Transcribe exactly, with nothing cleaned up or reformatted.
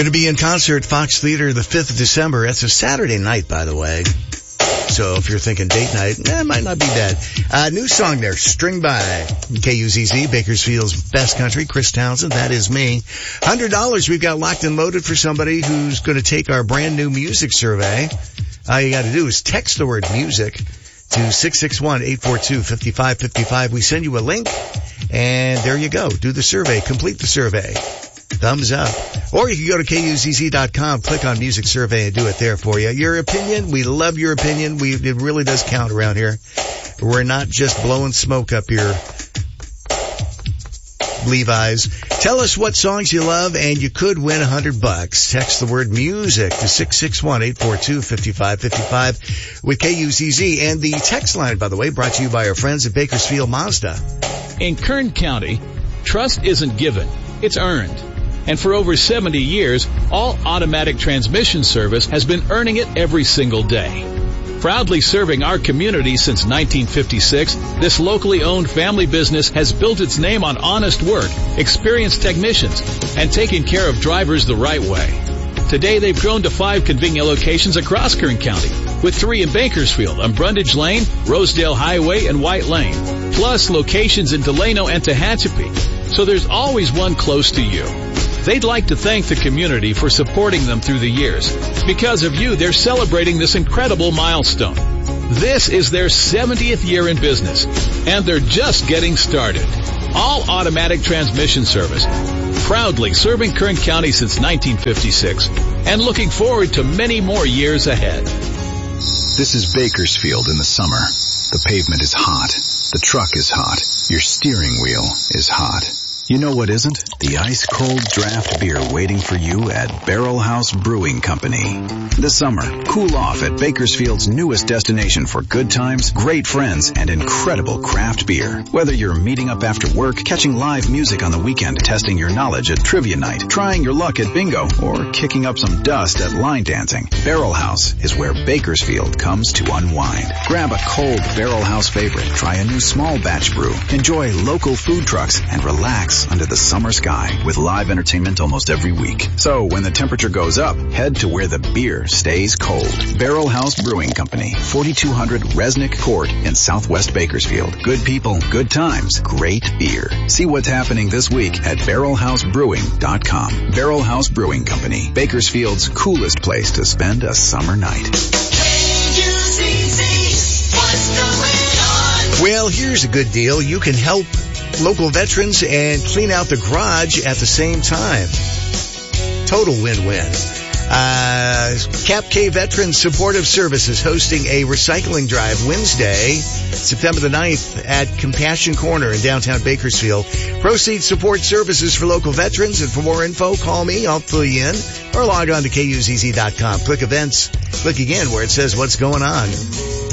Going to be in concert, Fox Theater, the fifth of December. That's a Saturday night, by the way. So if you're thinking date night, eh, it might not be bad. Uh, new song there, String By. K U Z Z, Bakersfield's best country. Chris Townsend, that is me. one hundred dollars we've got locked and loaded for somebody who's going to take our brand new music survey. All you got to do is text the word music to six six one, eight four two, five five five five. We send you a link, and there you go. Do the survey. Complete the survey. Thumbs up. Or you can go to K U Z Z dot com, click on Music Survey, and do it there for you. Your opinion, we love your opinion. We, it really does count around here. We're not just blowing smoke up your Levi's. Tell us what songs you love, and you could win a hundred bucks. Text the word music to six six one, eight four two, five five five five with K U Z Z. And the text line, by the way, brought to you by our friends at Bakersfield Mazda. In Kern County, trust isn't given, it's earned. And for over seventy years, All Automatic Transmission Service has been earning it every single day. Proudly serving our community since nineteen fifty-six, this locally owned family business has built its name on honest work, experienced technicians, and taking care of drivers the right way. Today, they've grown to five convenient locations across Kern County, with three in Bakersfield on Brundage Lane, Rosedale Highway, and White Lane, plus locations in Delano and Tehachapi. So there's always one close to you. They'd like to thank the community for supporting them through the years. Because of you, they're celebrating this incredible milestone. This is their seventieth year in business, and they're just getting started. All Automatic Transmission Service, proudly serving Kern County since nineteen fifty-six, and looking forward to many more years ahead. This is Bakersfield in the summer. The pavement is hot. The truck is hot. Your steering wheel is hot. You know what isn't? The ice-cold draft beer waiting for you at Barrel House Brewing Company. This summer, cool off at Bakersfield's newest destination for good times, great friends, and incredible craft beer. Whether you're meeting up after work, catching live music on the weekend, testing your knowledge at trivia night, trying your luck at bingo, or kicking up some dust at line dancing, Barrel House is where Bakersfield comes to unwind. Grab a cold Barrel House favorite, try a new small batch brew, enjoy local food trucks, and relax under the summer sky with live entertainment almost every week. So when the temperature goes up, head to where the beer stays cold. Barrel House Brewing Company, forty-two hundred Resnick Court in Southwest Bakersfield. Good people, good times, great beer. See what's happening this week at barrel house brewing dot com. Barrel House Brewing Company, Bakersfield's coolest place to spend a summer night. Well, here's a good deal. You can help local veterans and clean out the garage at the same time. Total win-win. Uh, Cap K Veterans Supportive Services hosting a recycling drive Wednesday, September the ninth at Compassion Corner in downtown Bakersfield. Proceeds support services for local veterans, and for more info, call me. I'll fill you in, or log on to K U Z Z dot com. Click events. Click again where it says what's going on.